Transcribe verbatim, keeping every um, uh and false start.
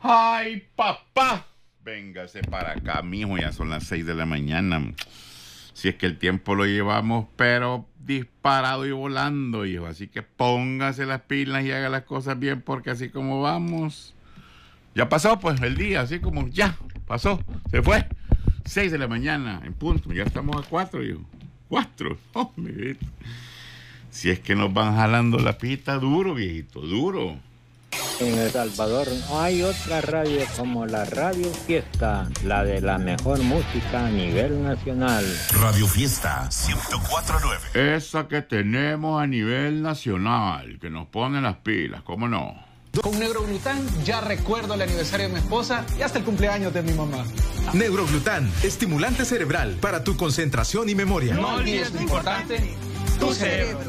Ay, papá, véngase para acá, mijo, ya son las seis de la mañana. Si es que el tiempo lo llevamos, pero disparado y volando, hijo. Así que póngase las pilas y haga las cosas bien, porque así como vamos, ya pasó pues el día, así como ya pasó, se fue. Seis de la mañana, en punto, ya estamos a cuatro, hijo. Cuatro, oh, mi viejito. Si es que nos van jalando la pita duro, viejito, duro. En El Salvador no hay otra radio como la Radio Fiesta, la de la mejor música a nivel nacional. Radio Fiesta ciento cuatro punto nueve. Esa que tenemos a nivel nacional, que nos pone las pilas, ¿cómo no? Con Neuroglután ya recuerdo el aniversario de mi esposa y hasta el cumpleaños de mi mamá. Neuroglután, estimulante cerebral para tu concentración y memoria. No olvides lo importante, tu cerebro.